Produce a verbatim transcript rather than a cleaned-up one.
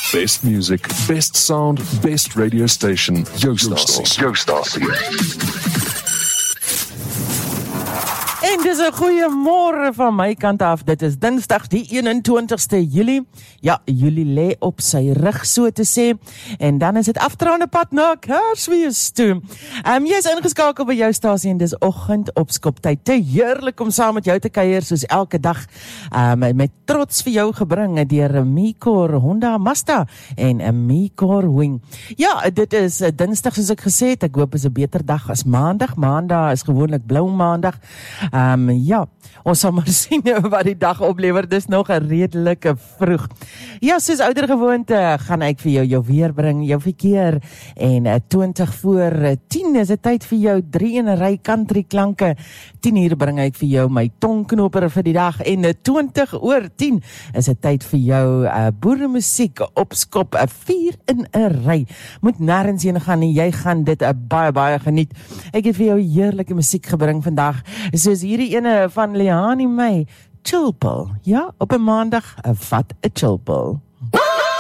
Best music, best sound, best radio station. Jou stasie. Jou stasie. En dis 'n goeie môre van my kant af. Dit is Dinsdag die eenentwintigste Julie. Ja, Julie lê op sy rug, so te sê. En dan is dit aftraande pad na Kersfees toe. Ehm um, jy is ingeskakel by jou stasie en dis oggend op skoptyd. Te heerlik om saam met jou te kuier soos elke dag. Ehm um, met trots vir jou gebring deur Micor Honda Mazda en 'n Micor Wing. Ja, dit is Dinsdag soos ek gesê het. Ek hoop is 'n beter dag as Maandag. Maandag is gewoonlik blou Maandag. Um, ja, ons sal maar sien wat die dag oplewer, dis nog 'n redelike vroeg. Ja, soos ouder gewoonte, gaan ek vir jou jou weer bring, jou verkeer, en uh, twintig voor tien is dit tyd vir jou drie in 'n ry country klanke. tien uur bring ek vir jou my tongknoper vir die dag, en uh, twintig oor tien is dit tyd vir jou uh, boeremusiek op skop, uh, vier in 'n ry. Moet nêrens heen gaan nie, jy gaan dit uh, baie baie geniet. Ek het vir jou heerlike musiek gebring vandag, soos hierdie ene van Leani May, Chillpill. Ja, op 'n maandag, wat 'n chillpill.